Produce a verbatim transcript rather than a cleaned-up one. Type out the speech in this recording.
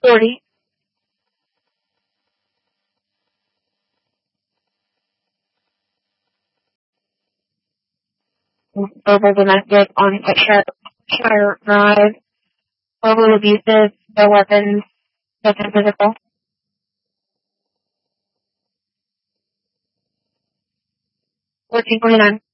forty. Verbal domestic on Shire Drive. Verbal abusive, no weapons, nothing physical. fourteen forty-nine.